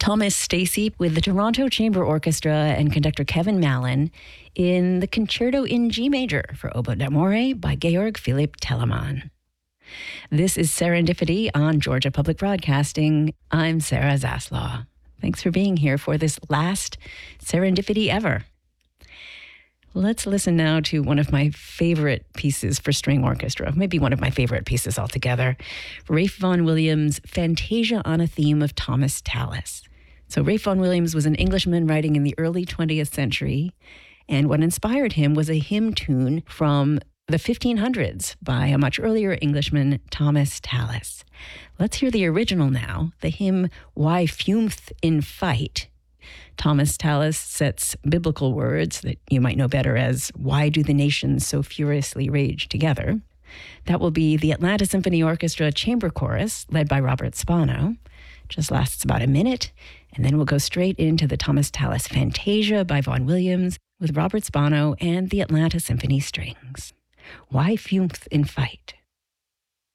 Thomas Stacey with the Toronto Chamber Orchestra and conductor Kevin Mallon in the Concerto in G Major for Oboe d'Amore by Georg Philipp Telemann. This is Serendipity on Georgia Public Broadcasting. I'm Sarah Zaslaw. Thanks for being here for this last Serendipity ever. Let's listen now to one of my favorite pieces for string orchestra, maybe one of my favorite pieces altogether, Ralph Vaughan Williams' Fantasia on a Theme of Thomas Tallis. So Ralph Vaughan Williams was an Englishman writing in the early 20th century, and what inspired him was a hymn tune from the 1500s by a much earlier Englishman, Thomas Tallis. Let's hear the original now, the hymn Why Fum'th in Fight. Thomas Tallis sets biblical words that you might know better as, why do the nations so furiously rage together? That will be the Atlanta Symphony Orchestra Chamber Chorus, led by Robert Spano. Just lasts about a minute, and then we'll go straight into the Thomas Tallis Fantasia by Vaughan Williams with Robert Spano and the Atlanta Symphony Strings. Why Fum'th in Fight?